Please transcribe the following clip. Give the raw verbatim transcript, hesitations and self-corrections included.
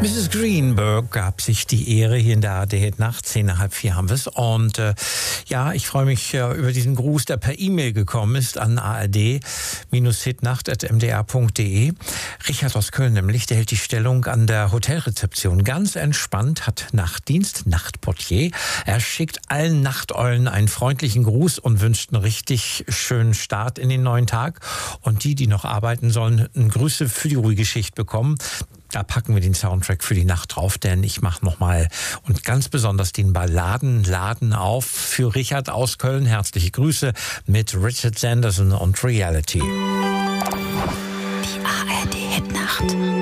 Misses Greenberg gab sich die Ehre hier in der A R D-Hitnacht. Zehn nach halb vier haben wir es. Und äh, ja, ich freue mich äh, über diesen Gruß, der per E-Mail gekommen ist an a r d hitnacht at m d r punkt d e. Richard aus Köln nämlich, der hält die Stellung an der Hotelrezeption. Ganz entspannt, hat Nachtdienst, Nachtportier. Er schickt allen Nachteulen einen freundlichen Gruß und wünscht einen richtig schönen Start in den neuen Tag. Und die, die noch arbeiten sollen, eine Grüße für die ruhige Schicht bekommen. Da packen wir den Soundtrack für die Nacht drauf, denn ich mache nochmal und ganz besonders den Balladenladen auf für Richard aus Köln. Herzliche Grüße mit Richard Sanderson und Reality. Die A R D-Hitnacht.